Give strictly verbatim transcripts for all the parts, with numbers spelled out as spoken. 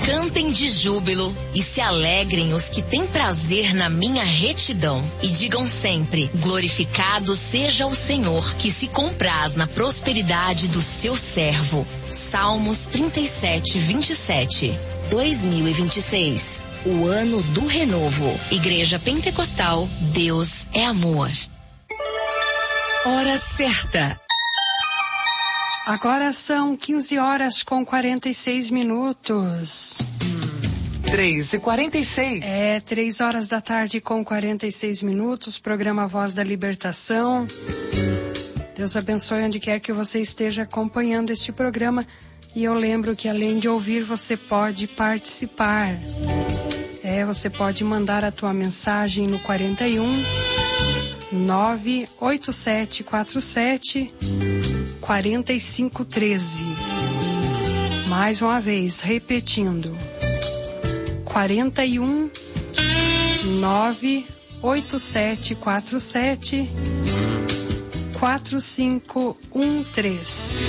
Cantem de júbilo e se alegrem os que têm prazer na minha retidão. E digam sempre: glorificado seja o Senhor, que se compraz na prosperidade do seu servo. Salmos trinta e sete, vinte e sete. dois mil e vinte e seis. O ano do renovo. Igreja Pentecostal, Deus é amor. Hora certa. Agora são quinze horas com quarenta e seis minutos. três e quarenta e seis. É, três horas da tarde com quarenta e seis minutos. Programa Voz da Libertação. Deus abençoe onde quer que você esteja acompanhando este programa. E eu lembro que além de ouvir, você pode participar. É, você pode mandar a tua mensagem no quarenta e um, nove oito sete quatro sete, quatro cinco um três. Mais uma vez, repetindo. quarenta e um, nove oito sete quatro sete, quatro cinco um três.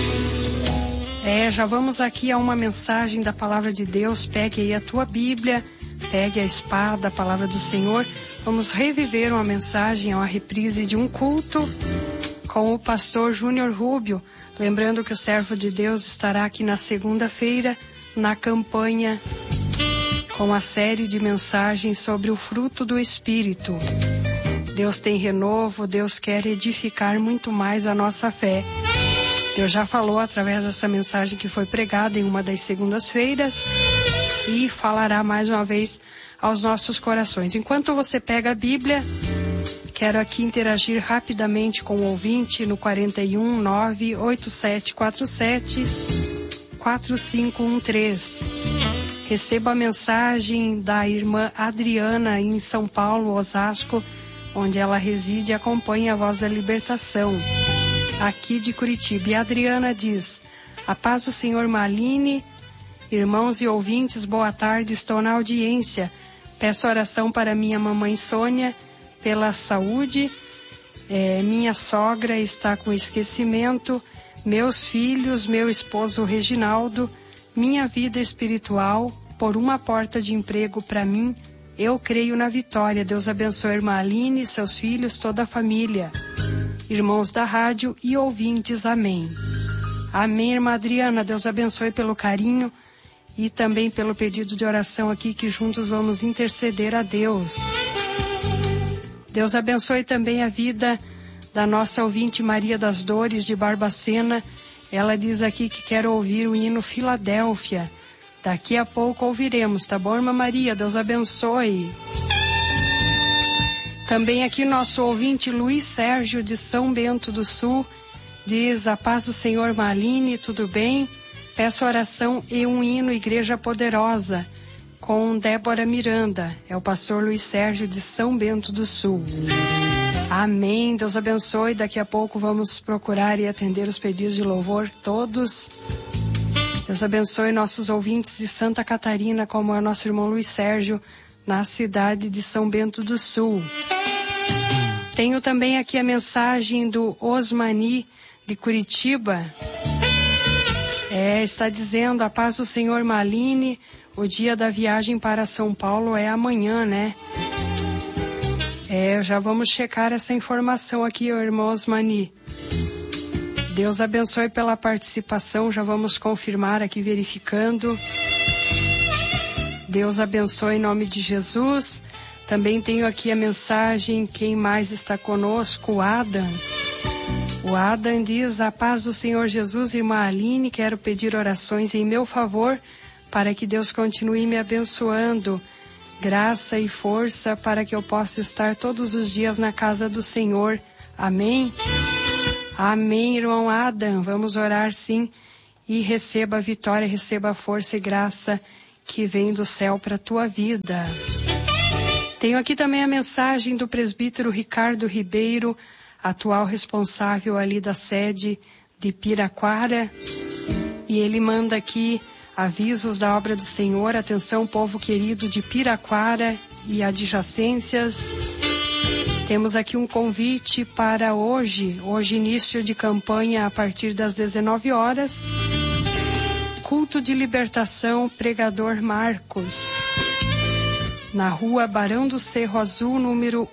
É, já vamos aqui a uma mensagem da Palavra de Deus. Pegue aí a tua Bíblia, pegue a espada, a Palavra do Senhor. Vamos reviver uma mensagem, uma reprise de um culto com o pastor Júnior Rubio. Lembrando que o servo de Deus estará aqui na segunda-feira, na campanha, com a série de mensagens sobre o fruto do Espírito. Deus tem renovo, Deus quer edificar muito mais a nossa fé. Deus já falou através dessa mensagem que foi pregada em uma das segundas-feiras e falará mais uma vez aos nossos corações. Enquanto você pega a Bíblia, quero aqui interagir rapidamente com o ouvinte no quarenta e um, nove oito sete quatro sete, quatro cinco um três. Receba a mensagem da irmã Adriana em São Paulo, Osasco, onde ela reside e acompanha a Voz da Libertação, aqui de Curitiba. E a Adriana diz: a paz do Senhor Maline, irmãos e ouvintes, boa tarde, estou na audiência. Peço oração para minha mamãe Sônia, pela saúde. É, minha sogra está com esquecimento, meus filhos, meu esposo Reginaldo, minha vida espiritual, por uma porta de emprego para mim. Eu creio na vitória. Deus abençoe a irmã Aline, seus filhos, toda a família, irmãos da rádio e ouvintes. Amém. Amém, irmã Adriana. Deus abençoe pelo carinho e também pelo pedido de oração aqui, que juntos vamos interceder a Deus. Deus abençoe também a vida da nossa ouvinte Maria das Dores, de Barbacena. Ela diz aqui que quer ouvir o hino Filadélfia. Daqui a pouco ouviremos, tá bom, irmã Maria? Deus abençoe. Também aqui nosso ouvinte Luiz Sérgio, de São Bento do Sul, diz: a paz do Senhor Maline, tudo bem? Peço oração e um hino Igreja Poderosa, com Débora Miranda. É o pastor Luiz Sérgio, de São Bento do Sul. Amém, Deus abençoe. Daqui a pouco vamos procurar e atender os pedidos de louvor todos. Deus abençoe nossos ouvintes de Santa Catarina, como é o nosso irmão Luiz Sérgio, na cidade de São Bento do Sul. Tenho também aqui a mensagem do Osmani, de Curitiba. É, está dizendo: a paz do Senhor Maline, o dia da viagem para São Paulo é amanhã, né? É, já vamos checar essa informação aqui, irmão Osmani. Deus abençoe pela participação, já vamos confirmar aqui, verificando. Deus abençoe em nome de Jesus. Também tenho aqui a mensagem, quem mais está conosco? O Adam. O Adam diz: a paz do Senhor Jesus, irmã Aline, quero pedir orações em meu favor, para que Deus continue me abençoando. Graça e força para que eu possa estar todos os dias na casa do Senhor. Amém? Amém, irmão Adam. Vamos orar sim. E receba a vitória, receba a força e graça que vem do céu para a tua vida. Tenho aqui também a mensagem do presbítero Ricardo Ribeiro, atual responsável ali da sede de Piraquara. E ele manda aqui avisos da obra do Senhor. Atenção, povo querido de Piraquara e adjacências. Temos aqui um convite para hoje, hoje início de campanha a partir das dezenove horas. Culto culto de libertação, pregador Marcos, na rua Barão do Cerro Azul, número